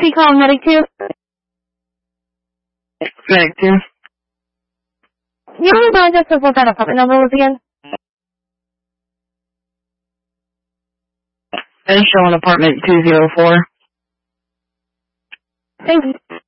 he calling Medic 2? Medic 2. You only mind just what that apartment number was again? It's showing apartment 204. Thanks.